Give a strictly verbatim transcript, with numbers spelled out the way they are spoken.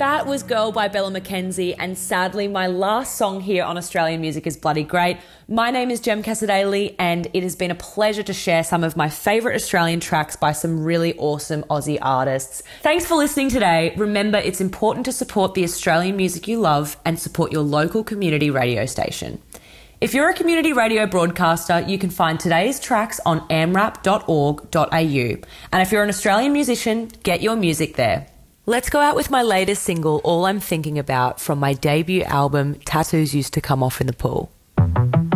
That was Girl by Bella Mackenzie, and sadly my last song here on Australian Music is Bloody Great. My name is Jem Casadei, and it has been a pleasure to share some of my favourite Australian tracks by some really awesome Aussie artists. Thanks for listening today. Remember, it's important to support the Australian music you love and support your local community radio station. If you're a community radio broadcaster, you can find today's tracks on amrap dot org dot a u. And if you're an Australian musician, get your music there. Let's go out with my latest single, All I'm Thinking About, from my debut album, Tattoos Used to Come Off in the Pool.